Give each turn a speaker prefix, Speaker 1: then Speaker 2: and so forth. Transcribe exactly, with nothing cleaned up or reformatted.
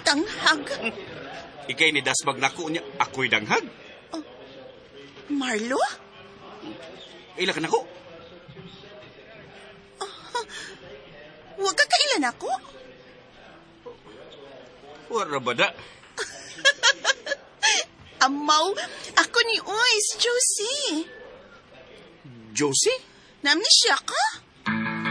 Speaker 1: Danghag.
Speaker 2: Ikay ni dasbag nako niya, ako'y danghag.
Speaker 1: Marlo?
Speaker 2: Ila ka nako.
Speaker 1: Huwag ka kailan ako.
Speaker 2: Wala ba da?
Speaker 1: Amaw, ako ni Ois, Josie.
Speaker 2: Josie?
Speaker 1: Namnisya ka?